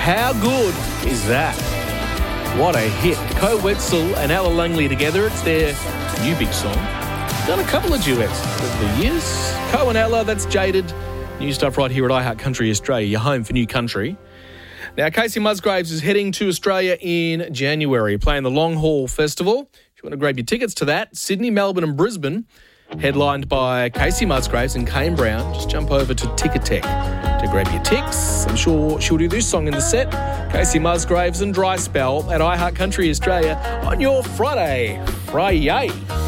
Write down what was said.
How good is that? What a hit. Co Wetzel and Ella Langley together. It's their new big song. Done a couple of duets over the years. Co and Ella, that's Jaded. New stuff right here at iHeart Country Australia, your home for new country. Now, Casey Musgraves is heading to Australia in January, playing the Long Haul Festival. If you want to grab your tickets to that, Sydney, Melbourne and Brisbane, headlined by Casey Musgraves and Kane Brown. Just jump over to Ticketek to grab your ticks. I'm sure she'll do this song in the set. Casey Musgraves and Dry Spell at iHeart Country Australia on your Friday.